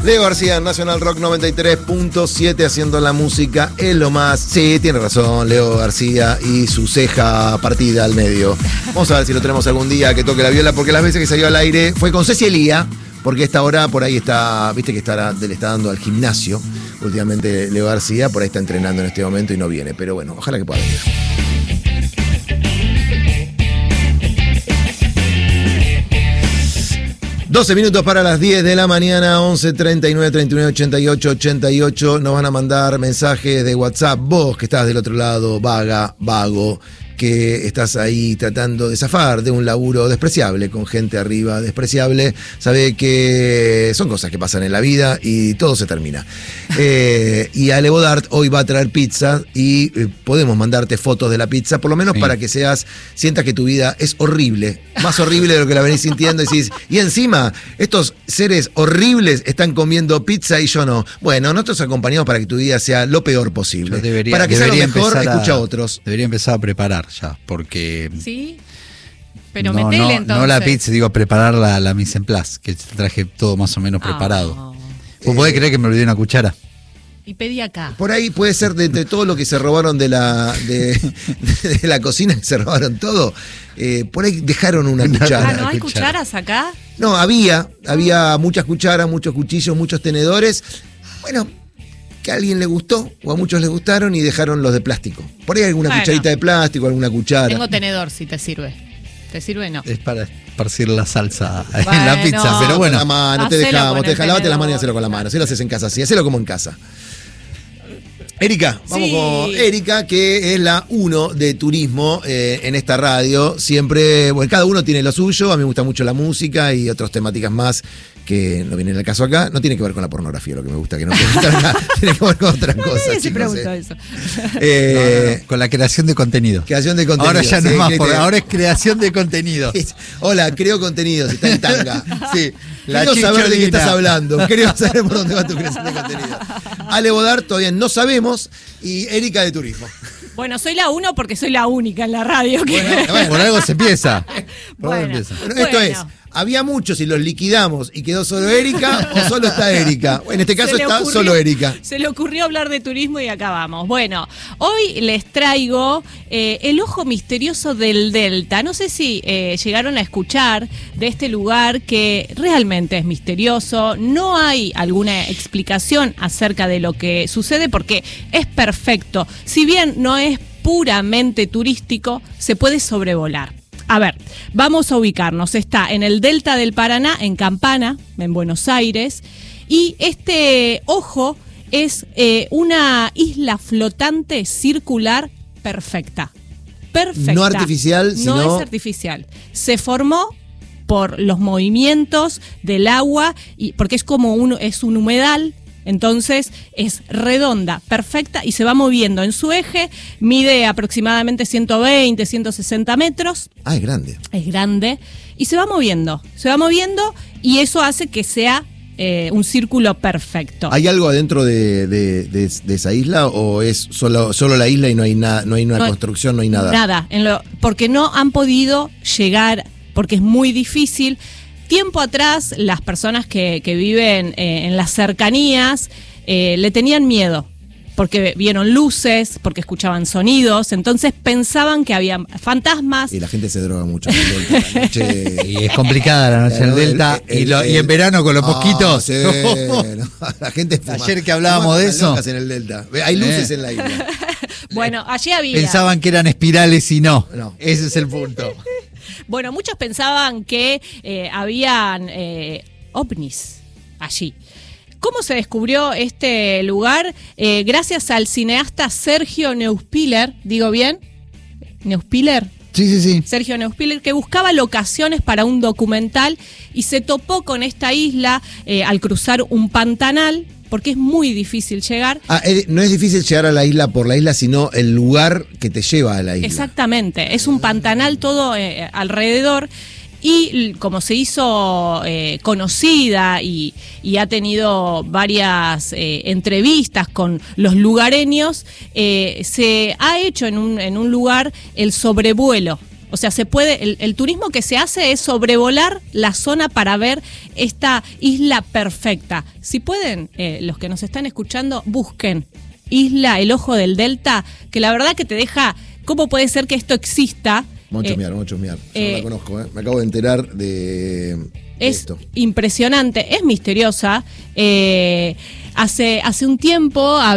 Leo García, Nacional Rock 93.7, haciendo la música es lo más. Sí, tiene razón, Leo García y su ceja partida al medio. Vamos a ver si lo tenemos algún día que toque la viola, porque las veces que salió al aire fue con Ceci Elía, porque esta hora por ahí está, viste que le está dando al gimnasio últimamente Leo García, por ahí está entrenando en este momento y no viene, pero bueno, ojalá que pueda venir. 12 minutos para las 10 de la mañana, 11 39 39 88 88. Nos van a mandar mensajes de WhatsApp. Vos que estás del otro lado, vago, que estás ahí tratando de zafar de un laburo despreciable, con gente arriba despreciable, sabe que son cosas que pasan en la vida y todo se termina. Y Ale Bodart hoy va a traer pizza y podemos mandarte fotos de la pizza, por lo menos para que sientas que tu vida es horrible, más horrible de lo que la venís sintiendo, y encima estos seres horribles están comiendo pizza y yo no. Bueno, nosotros acompañamos para que tu vida sea lo peor posible. Para que sea lo mejor, escucha a otros. Debería empezar a preparar ya, porque... Sí, pero metele entonces. No la pizza, digo, preparar la mise en place, que traje todo más o menos preparado. ¿Vos podés creer que me olvidé una cuchara? Y pedí acá. Por ahí puede ser de entre todo lo que se robaron de la cocina, que se robaron todo, por ahí dejaron una cuchara. ¿No hay cucharas acá? No, había muchas cucharas, muchos cuchillos, muchos tenedores. Bueno, que a alguien le gustó, o a muchos les gustaron y dejaron los de plástico. Por ahí alguna cucharita de plástico, alguna cuchara. Tengo tenedor, si te sirve. ¿Te sirve? No. Es para esparcir la salsa en la pizza, pero bueno. La mano, te dejamos, lávate las manos y hacelo con la mano. Si lo haces en casa, sí, hacelo como en casa. Erika, vamos con Erika, que es la 1 de turismo en esta radio. Siempre, bueno, cada uno tiene lo suyo. A mí me gusta mucho la música y otras temáticas más que no vienen al caso acá. No tiene que ver con la pornografía, lo que me gusta, que no tiene que ver con otras cosas. Sí, pregunto eso. Con la creación de contenido. Creación de contenido. Ahora ya no es más, ahora es creación de contenido. Hola, creo contenidos, está en tanga. Sí. Quiero saber de qué estás hablando. Quiero saber por dónde va tu creación de contenido. Ale Bodart todavía no sabemos, y Erika de turismo. Bueno, soy la 1 porque soy la única en la radio. Bueno, por algo se empieza. Bueno, esto es, había muchos y los liquidamos y quedó solo Erika o solo está Erika. En este caso está solo Erika. Se le ocurrió hablar de turismo y acabamos. Bueno, hoy les traigo el ojo misterioso del Delta. No sé si llegaron a escuchar de este lugar que realmente es misterioso. No hay alguna explicación acerca de lo que sucede porque es perfecto. Si bien no es puramente turístico, se puede sobrevolar. A ver, vamos a ubicarnos. Está en el Delta del Paraná, en Campana, en Buenos Aires. Y este ojo es una isla flotante circular perfecta. Perfecta. No artificial, sino... No es artificial. Se formó por los movimientos del agua, y porque es como es un humedal. Entonces es redonda, perfecta y se va moviendo en su eje, mide aproximadamente 120, 160 metros. Ah, es grande. Es grande y se va moviendo y eso hace que sea un círculo perfecto. ¿Hay algo adentro de esa isla o es solo la isla y no hay nada, no hay una construcción, no hay nada? Nada, porque no han podido llegar, porque es muy difícil. Tiempo atrás, las personas que viven en las cercanías le tenían miedo, porque vieron luces, porque escuchaban sonidos, entonces pensaban que había fantasmas. Y la gente se droga mucho en el Delta. La noche, y es complicada la noche en el Delta, y en verano con los mosquitos. Sí, no, la gente fuma. Ayer que hablábamos de eso. En el Delta. Hay luces en la isla. Bueno, allí había... Pensaban que eran espirales y no. Ese es el punto. Bueno, muchos pensaban que habían ovnis allí. ¿Cómo se descubrió este lugar? Gracias al cineasta Sergio Neuspiller, ¿digo bien? ¿Neuspiller? Sí. Sergio Neuspiller, que buscaba locaciones para un documental y se topó con esta isla al cruzar un pantanal, porque es muy difícil llegar. No es difícil llegar a la isla por la isla, sino el lugar que te lleva a la isla. Exactamente, es un pantanal todo alrededor. Y como se hizo conocida y ha tenido varias entrevistas con los lugareños, se ha hecho en un lugar el sobrevuelo O sea, se puede, el turismo que se hace es sobrevolar la zona para ver esta isla perfecta. Si pueden, los que nos están escuchando, busquen Isla El Ojo del Delta, que la verdad que te deja, ¿cómo puede ser que esto exista? Vamos a chusmear. Yo no la conozco, me acabo de enterar de esto. Es impresionante, es misteriosa. Hace un tiempo